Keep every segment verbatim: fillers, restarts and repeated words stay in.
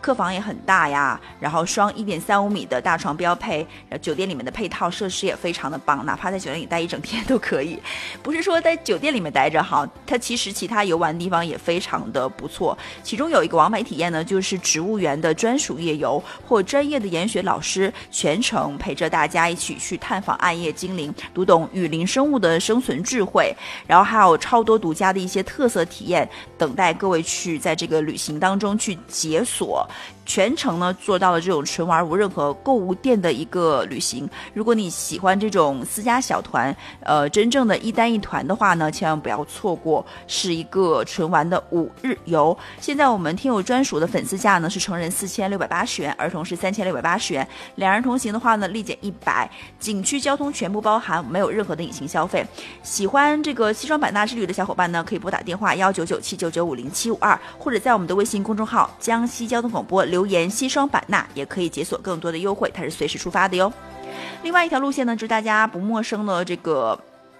客房也很大呀，然后双 一点三五米的大床标配，酒店里面的配套设施也非常的棒，哪怕在酒店里待一整天都可以。不是说在酒店里面待着好，它其实其他游玩地方也非常的不错。其中有一个完美体验呢，就是植物园的专属夜游，或专业的研学老师全程陪着大家一起去探访暗夜精灵，读懂雨林生物的生存智慧，然后还有超多独家的一些特色体验等待各位去在这个旅行当中去解锁。全程呢做到了这种纯玩无任何购物店的一个旅行。如果你喜欢这种私家小团，呃，真正的一单一团的话呢，千万不要错过，是一个纯玩的五日游。现在我们听友专属的粉丝价呢是成人四千六百八十元，儿童是三千六百八十元，两人同行的话呢立减一百，景区交通全部包含，没有任何的隐形消费。喜欢这个西双版纳之旅的小伙伴呢，可以拨打电话幺九九七九九五零七五二，或者在我们的微信公众号江西交通广播留言西双版纳，也可以解锁更多的优惠，它是随时出发的哟。另外一条路线呢，就是大家不陌生的这个，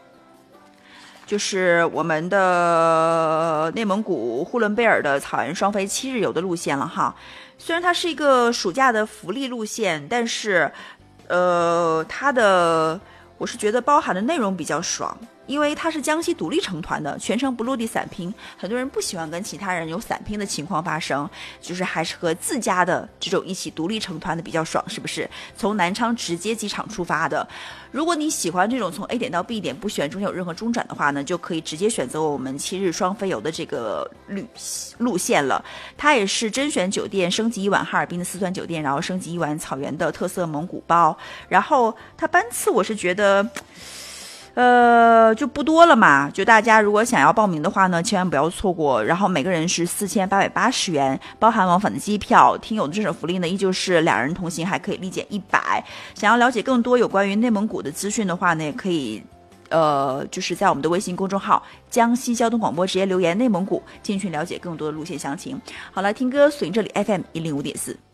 就是我们的内蒙古呼伦贝尔的草原双飞七日游的路线了哈。虽然它是一个暑假的福利路线，但是呃，它的我是觉得包含的内容比较爽。因为它是江西独立成团的，全程不落地散拼，很多人不喜欢跟其他人有散拼的情况发生，就是还是和自家的这种一起独立成团的比较爽，是不是？从南昌直接机场出发的，如果你喜欢这种从 A 点到 B 点不喜欢中间有任何中转的话呢，就可以直接选择我们七日双飞游的这个旅路线了。它也是甄选酒店升级一晚哈尔滨的四川酒店，然后升级一晚草原的特色蒙古包，然后它班次我是觉得呃，就不多了嘛，就大家如果想要报名的话呢，千万不要错过。然后每个人是四千八百八十元，包含往返的机票。听友的这种福利呢，依旧是两人同行还可以立减一百。想要了解更多有关于内蒙古的资讯的话呢，也可以，呃，就是在我们的微信公众号江西交通广播直接留言内蒙古，进群了解更多的路线详情。好了，听歌随这里 F M 一零五点四。